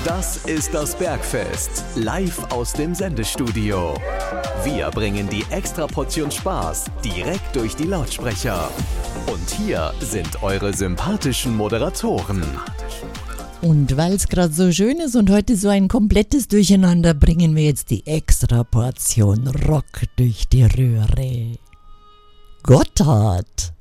Das ist das Bergfest, live aus dem Sendestudio. Wir bringen die Extraportion Spaß direkt durch die Lautsprecher. Und hier sind eure sympathischen Moderatoren. Und weil es gerade so schön ist und heute so ein komplettes Durcheinander, bringen wir jetzt die Extraportion Rock durch die Röhre. Gotthard.